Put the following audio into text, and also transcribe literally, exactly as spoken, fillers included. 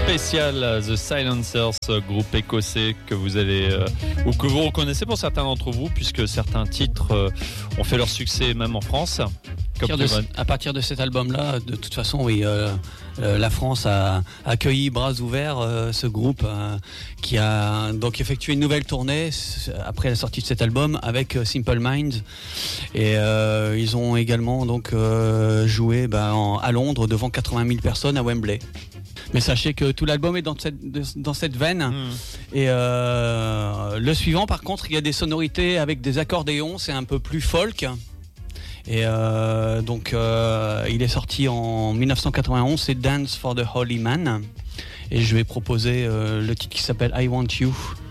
spécial The Silencers, groupe écossais que vous allez euh, ou que vous reconnaissez pour certains d'entre vous, puisque certains titres euh, ont fait leur succès même en France. À partir, de, à partir de cet album-là, de toute façon, oui, euh, euh, la France a accueilli bras ouverts euh, ce groupe euh, qui a donc effectué une nouvelle tournée après la sortie de cet album avec euh, Simple Minds, et euh, ils ont également donc euh, joué bah, en, à Londres devant quatre-vingt mille personnes à Wembley. Mais sachez que tout l'album est dans cette, dans cette veine. Mmh. Et euh, le suivant, par contre, il y a des sonorités avec des accordéons, c'est un peu plus folk. Et euh, donc euh, il est sorti en dix-neuf cent quatre-vingt-onze, c'est Dance for the Holy Man. Et je vais proposer euh, le titre qui s'appelle I Want You.